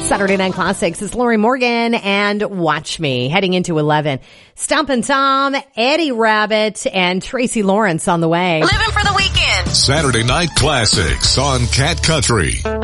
Saturday Night Classics is Lori Morgan and Watch Me. Heading into 11. Stompin' Tom, Eddie Rabbit, and Tracy Lawrence on the way. Living for the weekend. Saturday Night Classics on Cat Country.